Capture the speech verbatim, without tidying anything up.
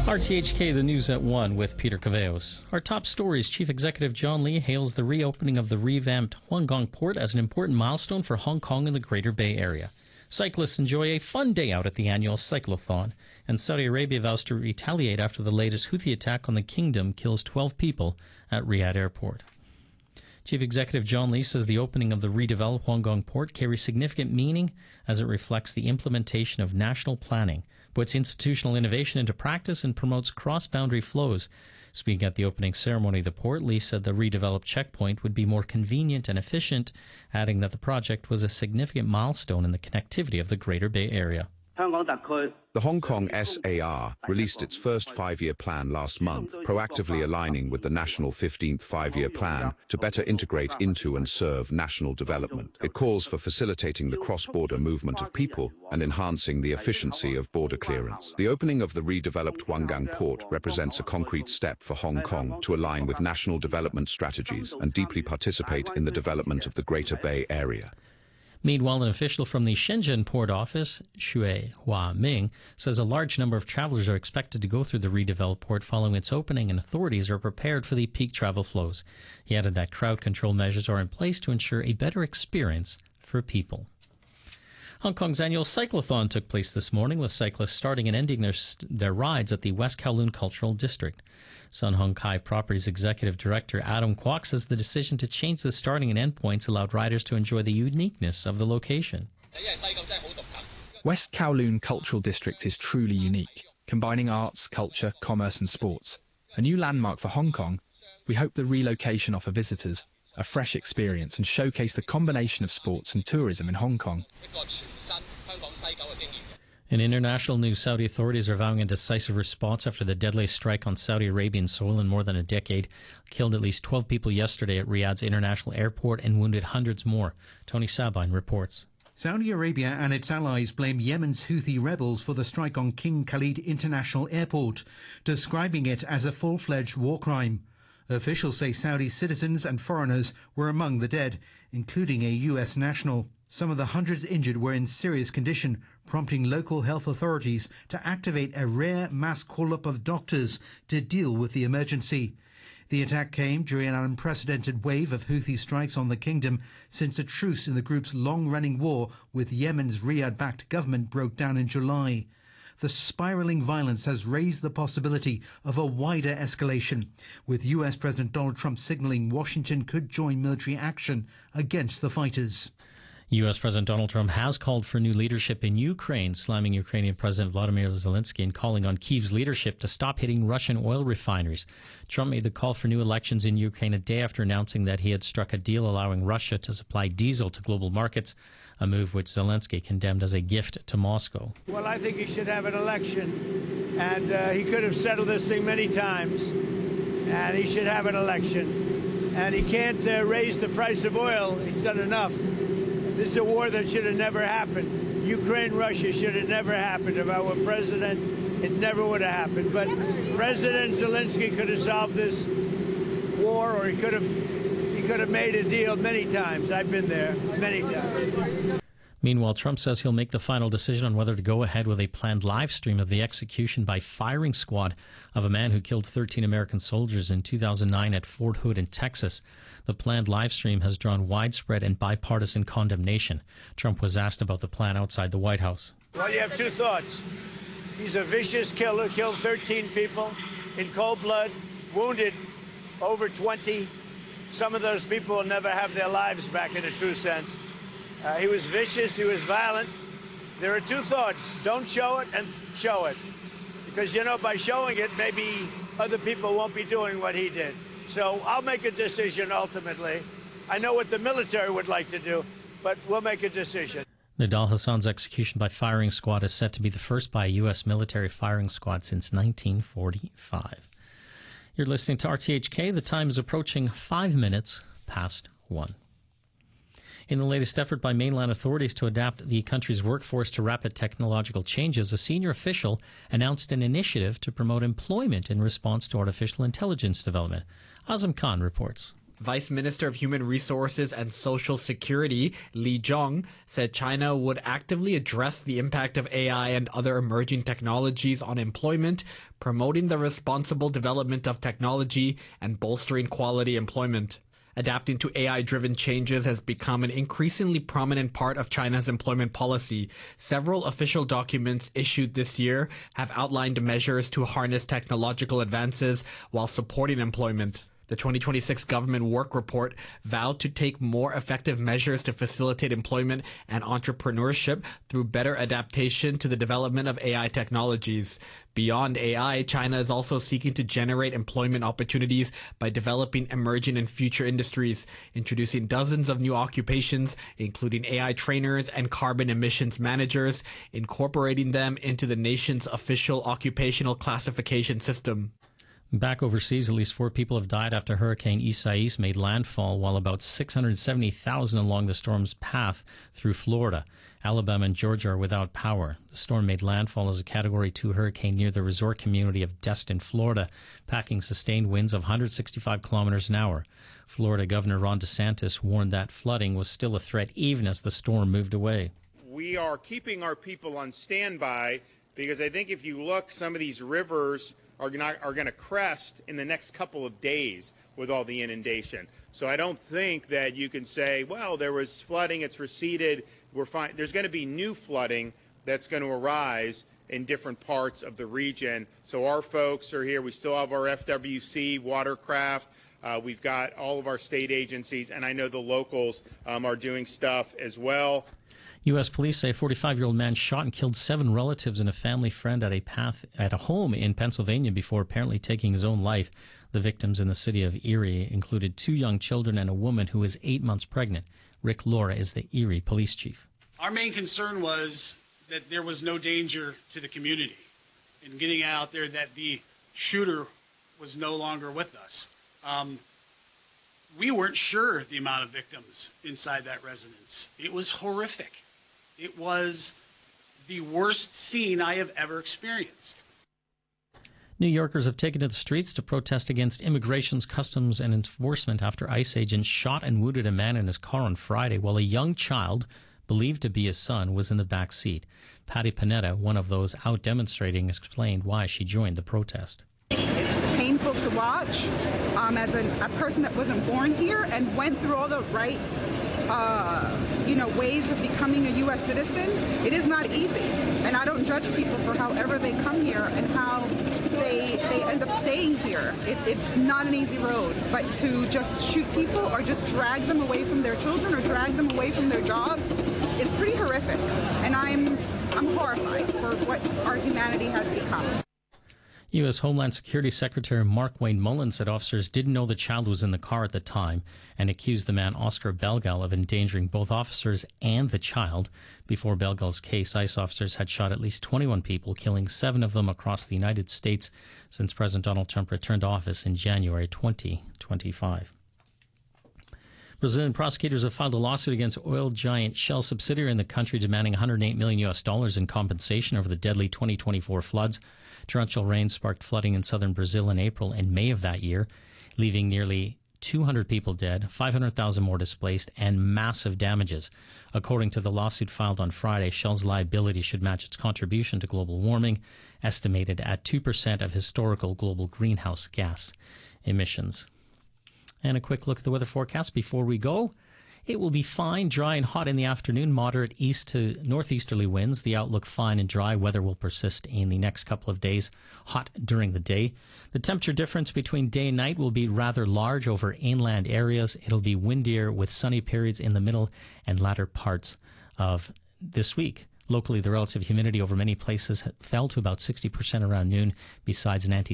R T H K, the news at one with Peter Caveos. Our top stories: Chief Executive John Lee hails the reopening of the revamped Huanggang Port as an important milestone for Hong Kong and the Greater Bay Area. Cyclists enjoy a fun day out at the annual cyclothon, and Saudi Arabia vows to retaliate after the latest Houthi attack on the kingdom kills twelve people at Riyadh Airport. Chief Executive John Lee says the opening of the redeveloped Huanggang Port carries significant meaning as it reflects the implementation of national planning, puts institutional innovation into practice, and promotes cross-boundary flows. Speaking at the opening ceremony of the port, Lee said the redeveloped checkpoint would be more convenient and efficient, adding that the project was a significant milestone in the connectivity of the Greater Bay Area. The Hong Kong S A R released its first five-year plan last month, proactively aligning with the national fifteenth five-year plan to better integrate into and serve national development. It calls for facilitating the cross-border movement of people and enhancing the efficiency of border clearance. The opening of the redeveloped Huanggang Port represents a concrete step for Hong Kong to align with national development strategies and deeply participate in the development of the Greater Bay Area. Meanwhile, an official from the Shenzhen port office, Xue Huaming, says a large number of travelers are expected to go through the redeveloped port following its opening, and authorities are prepared for the peak travel flows. He added that crowd control measures are in place to ensure a better experience for people. Hong Kong's annual cyclothon took place this morning, with cyclists starting and ending their their rides at the West Kowloon Cultural District. Sun Hung Kai Properties Executive Director Adam Kwok says the decision to change the starting and end points allowed riders to enjoy the uniqueness of the location. West Kowloon Cultural District is truly unique, combining arts, culture, commerce and sports. A new landmark for Hong Kong, we hope the relocation offer visitors a fresh experience and showcase the combination of sports and tourism in Hong Kong. In international news, Saudi authorities are vowing a decisive response after the deadliest strike on Saudi Arabian soil in more than a decade. Killed at least twelve people yesterday at Riyadh's international airport and wounded hundreds more. Tony Sabine reports. Saudi Arabia and its allies blame Yemen's Houthi rebels for the strike on King Khalid International Airport, describing it as a full-fledged war crime. Officials say Saudi citizens and foreigners were among the dead, including a U S national. Some of the hundreds injured were in serious condition, prompting local health authorities to activate a rare mass call-up of doctors to deal with the emergency. The attack came during an unprecedented wave of Houthi strikes on the kingdom since a truce in the group's long-running war with Yemen's Riyadh-backed government broke down in July. The spiralling violence has raised the possibility of a wider escalation, with U S President Donald Trump signaling Washington could join military action against the fighters. U S President Donald Trump has called for new leadership in Ukraine, slamming Ukrainian President Vladimir Zelensky and calling on Kyiv's leadership to stop hitting Russian oil refineries. Trump made the call for new elections in Ukraine a day after announcing that he had struck a deal allowing Russia to supply diesel to global markets, a move which Zelensky condemned as a gift to Moscow. Well, I think he should have an election, and uh, he could have settled this thing many times, and he should have an election. And he can't uh, raise the price of oil. He's done enough. This is a war that should have never happened. Ukraine-Russia should have never happened. If I were president, it never would have happened. But President Zelensky could have solved this war, or he could have he could have made a deal many times. I've been there many times. Meanwhile, Trump says he'll make the final decision on whether to go ahead with a planned live stream of the execution by firing squad of a man who killed thirteen American soldiers in two thousand nine at Fort Hood in Texas. The planned live stream has drawn widespread and bipartisan condemnation. Trump was asked about the plan outside the White House. Well, you have two thoughts. He's a vicious killer, killed thirteen people in cold blood, wounded over twenty. Some of those people will never have their lives back in a true sense. Uh, he was vicious, he was violent. There are two thoughts. Don't show it and show it. Because, you know, by showing it, maybe other people won't be doing what he did. So I'll make a decision ultimately. I know what the military would like to do, but we'll make a decision. Nidal Hassan's execution by firing squad is set to be the first by a U S military firing squad since nineteen forty-five. You're listening to R T H K. The time is approaching five minutes past one. In the latest effort by mainland authorities to adapt the country's workforce to rapid technological changes, a senior official announced an initiative to promote employment in response to artificial intelligence development. Azam Khan reports. Vice Minister of Human Resources and Social Security, Li Zhong, said China would actively address the impact of A I and other emerging technologies on employment, promoting the responsible development of technology and bolstering quality employment. Adapting to A I-driven changes has become an increasingly prominent part of China's employment policy. Several official documents issued this year have outlined measures to harness technological advances while supporting employment. The twenty twenty-six government work report vowed to take more effective measures to facilitate employment and entrepreneurship through better adaptation to the development of A I technologies. Beyond A I, China is also seeking to generate employment opportunities by developing emerging and future industries, introducing dozens of new occupations, including A I trainers and carbon emissions managers, incorporating them into the nation's official occupational classification system. Back overseas, at least four people have died after Hurricane Isaias made landfall, while about six hundred seventy thousand along the storm's path through Florida. Alabama and Georgia are without power. The storm made landfall as a Category two hurricane near the resort community of Destin, Florida, packing sustained winds of one hundred sixty-five kilometers an hour. Florida Governor Ron DeSantis warned that flooding was still a threat even as the storm moved away. We are keeping our people on standby because I think if you look, some of these rivers are not, are going to crest in the next couple of days with all the inundation. So I don't think that you can say, well, there was flooding, it's receded, we're fine. There's going to be new flooding that's going to arise in different parts of the region. So our folks are here. We still have our F W C, watercraft. Uh, we've got all of our state agencies, and I know the locals um, are doing stuff as well. U S police say a forty-five-year-old man shot and killed seven relatives and a family friend at a path at a home in Pennsylvania before apparently taking his own life. The victims in the city of Erie included two young children and a woman who was eight months pregnant. Rick Laura is the Erie police chief. Our main concern was that there was no danger to the community in getting out there, that the shooter was no longer with us. Um, we weren't sure the amount of victims inside that residence. It was horrific. It was the worst scene I have ever experienced. New Yorkers have taken to the streets to protest against immigration's customs and enforcement after ICE agents shot and wounded a man in his car on Friday while a young child, believed to be his son, was in the back seat. Patty Panetta, one of those out demonstrating, explained why she joined the protest. It's painful to watch um, as a, a person that wasn't born here and went through all the right, uh, you know, ways of becoming a U S citizen. It is not easy, and I don't judge people for however they come here and how they they end up staying here. It, it's not an easy road, but to just shoot people or just drag them away from their children or drag them away from their jobs is pretty horrific, and I'm I'm horrified for what our humanity has become. U S. Homeland Security Secretary Markwayne Mullin said officers didn't know the child was in the car at the time and accused the man Oscar Belgal of endangering both officers and the child. Before Belgal's case, ICE officers had shot at least twenty-one people, killing seven of them across the United States since President Donald Trump returned to office in January twenty twenty-five. Brazilian prosecutors have filed a lawsuit against oil giant Shell subsidiary in the country, demanding one hundred eight million U S dollars in compensation over the deadly twenty twenty-four floods. Torrential rain sparked flooding in southern Brazil in April and May of that year, leaving nearly two hundred people dead, five hundred thousand more displaced, and massive damages. According to the lawsuit filed on Friday, Shell's liability should match its contribution to global warming, estimated at two percent of historical global greenhouse gas emissions. And a quick look at the weather forecast before we go. It will be fine, dry and hot in the afternoon, moderate east to northeasterly winds. The outlook fine and dry. Weather will persist in the next couple of days, hot during the day. The temperature difference between day and night will be rather large over inland areas. It'll be windier with sunny periods in the middle and latter parts of this week. Locally, the relative humidity over many places fell to about sixty percent around noon, besides an anti